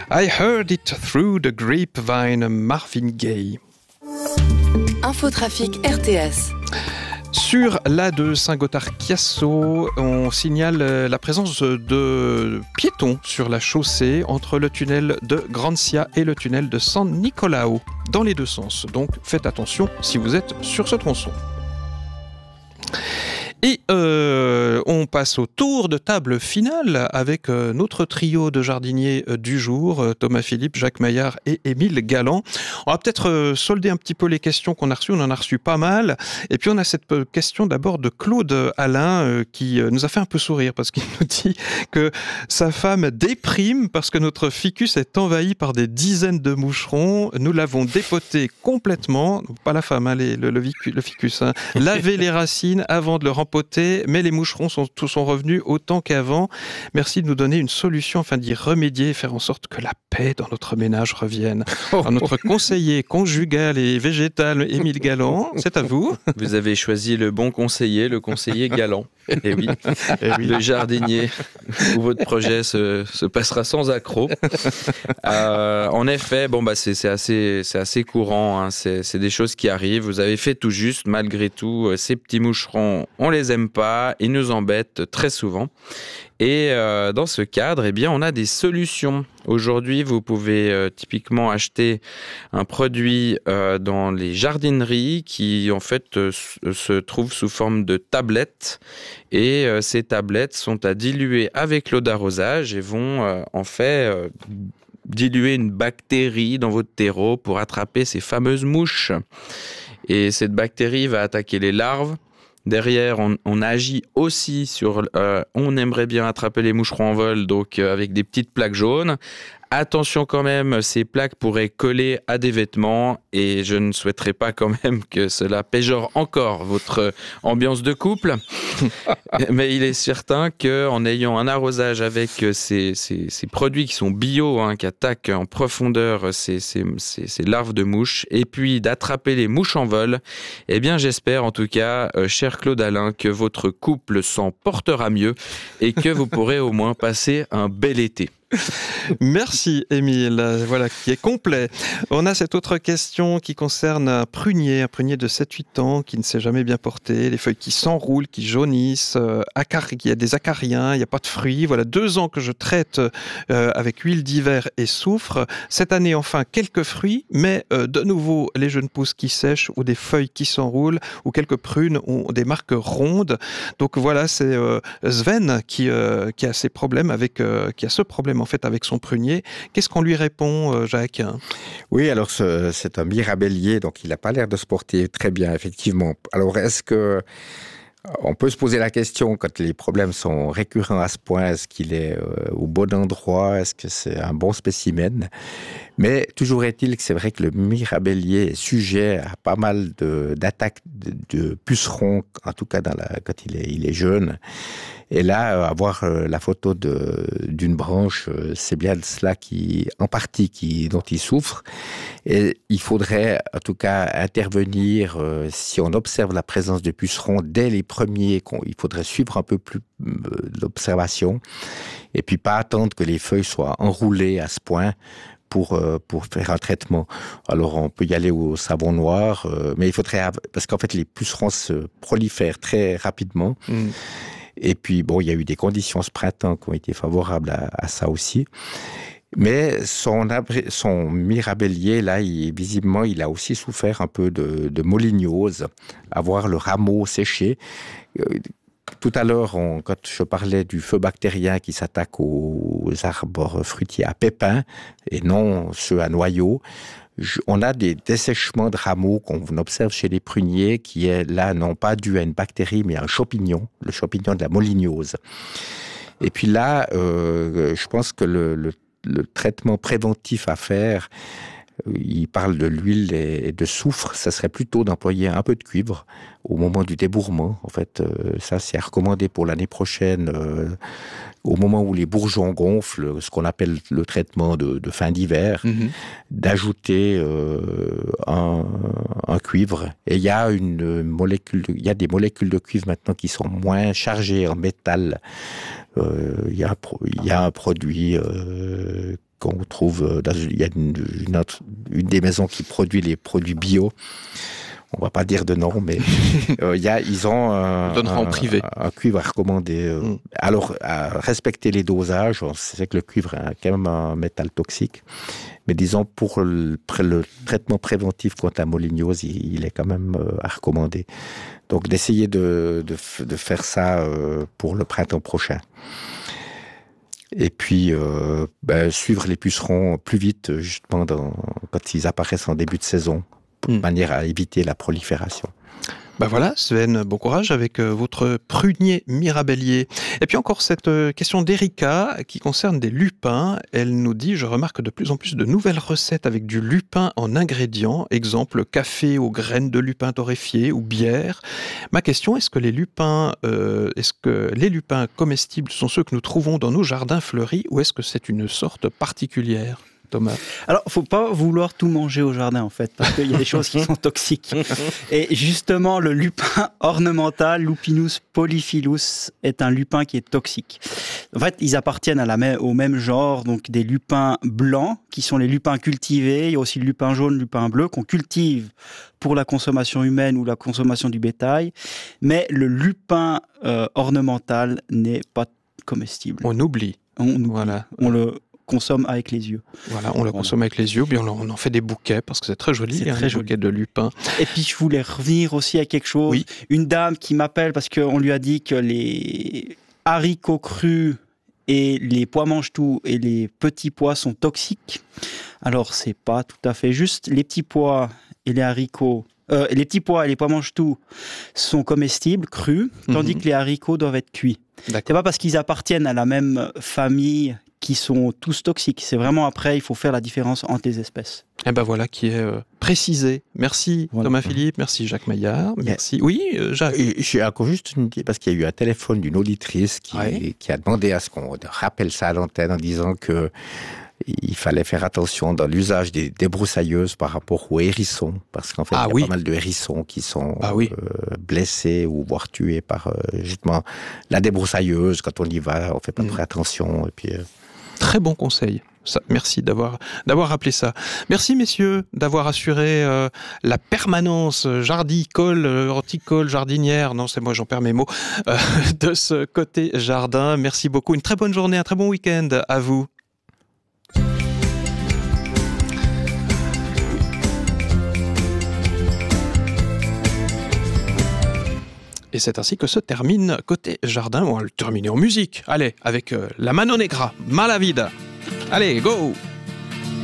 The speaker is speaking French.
I heard it through the grapevine, Marvin Gaye. Infotrafic RTS. Sur l'A2 Saint-Gothard-Chiasso, on signale la présence de piétons sur la chaussée entre le tunnel de Granzia et le tunnel de San Nicolao, dans les deux sens. Donc faites attention si vous êtes sur ce tronçon. Et on passe au tour de table final avec notre trio de jardiniers du jour, Thomas Philippe, Jacques Maillard et Émile Galland. On va peut-être solder un petit peu les questions qu'on a reçues, on en a reçu pas mal. Et puis on a cette question d'abord de Claude Alain qui nous a fait un peu sourire parce qu'il nous dit que sa femme déprime parce que notre ficus est envahi par des dizaines de moucherons. Nous l'avons dépoté complètement, pas la femme, hein, le ficus, hein. Laver les racines avant de le rempoter, mais les moucherons sont revenus autant qu'avant. Merci de nous donner une solution afin d'y remédier et faire en sorte que la paix dans notre ménage revienne. Alors, notre conseiller conjugal et végétal, Émile Galland, c'est à vous. Vous avez choisi le bon conseiller, le conseiller Galland. Et oui, le jardinier où votre projet se passera sans accroc. En effet, c'est assez courant, hein. C'est des choses qui arrivent. Vous avez fait tout juste, malgré tout. Ces petits moucherons, on les aime pas, ils nous embêtent très souvent. Et dans ce cadre, on a des solutions. Aujourd'hui, vous pouvez typiquement acheter un produit dans les jardineries qui, en fait, se trouve sous forme de tablettes. Et ces tablettes sont à diluer avec l'eau d'arrosage et vont, diluer une bactérie dans votre terreau pour attraper ces fameuses mouches. Et cette bactérie va attaquer les larves. Derrière, on agit aussi sur... on aimerait bien attraper les moucherons en vol, donc avec des petites plaques jaunes. Attention quand même, ces plaques pourraient coller à des vêtements et je ne souhaiterais pas quand même que cela péjore encore votre ambiance de couple. Mais il est certain qu'en ayant un arrosage avec ces produits qui sont bio, hein, qui attaquent en profondeur ces larves de mouches, et puis d'attraper les mouches en vol, j'espère en tout cas, cher Claude Alain, que votre couple s'en portera mieux et que vous pourrez au moins passer un bel été. Merci Émile, voilà qui est complet. On a cette autre question qui concerne un prunier de 7-8 ans qui ne s'est jamais bien porté, les feuilles qui s'enroulent, qui jaunissent, il y a des acariens, il n'y a pas de fruits. Voilà 2 ans que je traite avec huile d'hiver et soufre. Cette année enfin quelques fruits, mais de nouveau les jeunes pousses qui sèchent ou des feuilles qui s'enroulent ou quelques prunes ont des marques rondes. Donc voilà, c'est Sven qui a ces problèmes qui a ce problème en fait avec son prunier. Qu'est-ce qu'on lui répond, Jacques ? Oui, alors c'est un mirabellier, donc il n'a pas l'air de se porter très bien, effectivement. Alors est-ce que on peut se poser la question, quand les problèmes sont récurrents à ce point, est-ce qu'il est au bon endroit? Est-ce que c'est un bon spécimen? Mais toujours est-il que c'est vrai que le mirabellier est sujet à pas mal d'attaques de pucerons, en tout cas quand il est jeune. Et là, avoir la photo d'une branche, c'est bien de cela en partie dont il souffre. Et il faudrait, en tout cas, intervenir si on observe la présence de pucerons dès les premiers. Il faudrait suivre un peu plus l'observation et puis pas attendre que les feuilles soient enroulées à ce point pour faire un traitement. Alors, on peut y aller au savon noir, mais il faudrait... Parce qu'en fait, les pucerons se prolifèrent très rapidement. Et puis, il y a eu des conditions ce printemps qui ont été favorables à ça aussi. Mais son mirabellier, là, visiblement, il a aussi souffert un peu de molignose, à voir le rameau séché. Tout à l'heure, quand je parlais du feu bactérien qui s'attaque aux arbres fruitiers à pépins et non ceux à noyaux, on a des dessèchements de rameaux qu'on observe chez les pruniers qui est là non pas dû à une bactérie mais à un champignon, le champignon de la molignose. Et puis là, je pense que le traitement préventif à faire, il parle de l'huile et de soufre, ça serait plutôt d'employer un peu de cuivre au moment du débourrement. En fait, ça c'est recommandé pour l'année prochaine, au moment où les bourgeons gonflent, ce qu'on appelle le traitement de fin d'hiver, d'ajouter un cuivre. Et il y a des molécules de cuivre maintenant qui sont moins chargées en métal. Il y a un produit qu'on trouve, il y a une des maisons qui produit les produits bio. On va pas dire de nom, mais ils ont en privé. Un cuivre à recommander. Alors, à respecter les dosages, on sait que le cuivre est quand même un métal toxique, mais disons pour le traitement préventif contre la molygnose, il est quand même à recommander. Donc, d'essayer de faire ça pour le printemps prochain. Et puis, suivre les pucerons plus vite, justement, quand ils apparaissent en début de saison, de manière à éviter la prolifération. Voilà, Sven, bon courage avec votre prunier mirabellier. Et puis encore cette question d'Erika qui concerne des lupins. Elle nous dit, je remarque de plus en plus de nouvelles recettes avec du lupin en ingrédients. Exemple, café aux graines de lupin torréfié ou bière. Ma question, est-ce que les lupins comestibles sont ceux que nous trouvons dans nos jardins fleuris ou est-ce que c'est une sorte particulière ? Thomas. Alors, faut pas vouloir tout manger au jardin, en fait, parce qu'il y a des choses qui sont toxiques. Et justement, le lupin ornemental, Lupinus polyphyllus, est un lupin qui est toxique. En fait, ils appartiennent au même genre, donc des lupins blancs, qui sont les lupins cultivés. Il y a aussi le lupin jaune, le lupin bleu, qu'on cultive pour la consommation humaine ou la consommation du bétail. Mais le lupin ornemental n'est pas comestible. On oublie. Voilà. On le consomme avec les yeux. Voilà, on le consomme avec les yeux, puis on en fait des bouquets parce que c'est très joli, les bouquets de lupin. Et puis je voulais revenir aussi à quelque chose. Oui. Une dame qui m'appelle parce qu'on lui a dit que les haricots crus et les pois mange-tout et les petits pois sont toxiques. Alors c'est pas tout à fait juste. Les petits pois et les haricots, les petits pois et les pois mange-tout sont comestibles, crus, tandis que les haricots doivent être cuits. C'est pas parce qu'ils appartiennent à la même famille qui sont tous toxiques. C'est vraiment après, il faut faire la différence entre les espèces. Et voilà qui est précisé. Merci Thomas Philippe, merci Jacques Maillard, merci. Oui, Jacques. J'ai encore juste une idée, parce qu'il y a eu un téléphone d'une auditrice qui a demandé à ce qu'on rappelle ça à l'antenne en disant que il fallait faire attention dans l'usage des débroussailleuses par rapport aux hérissons, parce qu'en fait, il y a pas mal de hérissons qui sont blessés ou voire tués par justement la débroussailleuse. Quand on y va, on fait pas très attention. Et puis, très bon conseil. Ça, merci d'avoir rappelé ça. Merci messieurs d'avoir assuré la permanence jardicole, horticole, jardinière, non c'est moi j'en perds mes mots, de ce côté jardin. Merci beaucoup. Une très bonne journée, un très bon week-end à vous. Et c'est ainsi que se termine Côté Jardin. On va le terminer en musique. Allez, avec la Mano Negra, Malavida. Allez, go!